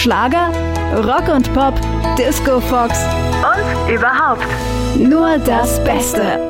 Schlager, Rock und Pop, Disco Fox Und überhaupt nur das Beste.